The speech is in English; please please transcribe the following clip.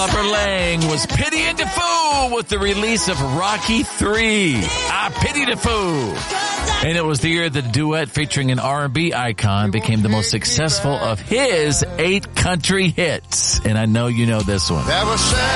Clubber Lang was Pity and Defoe with the release of Rocky 3. Pity Defoe. And it was the year the duet featuring an R&B icon became the most successful of his 8 country hits. And I know you know this one.